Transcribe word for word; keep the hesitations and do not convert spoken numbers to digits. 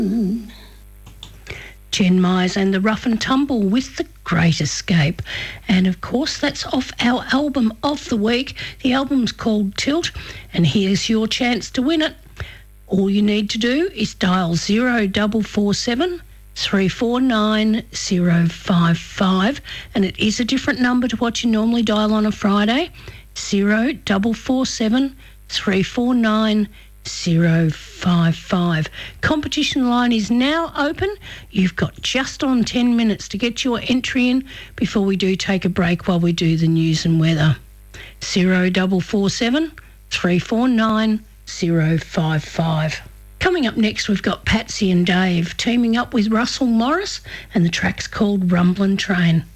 Jen Myers and the Rough and Tumble with The Great Escape. And, of course, that's off our album of the week. The album's called Tilt, and here's your chance to win it. All you need to do is dial zero double four seven three four nine zero five five, and it is a different number to what you normally dial on a Friday. Zero double four seven three four nine zero five five. Competition line is now open. You've got just on ten minutes to get your entry in before we do take a break while we do the news and weather. Zero double four seven three four nine zero five five. Coming up next, we've got Patsy and Dave teaming up with Russell Morris, and the track's called Rumblin' Train.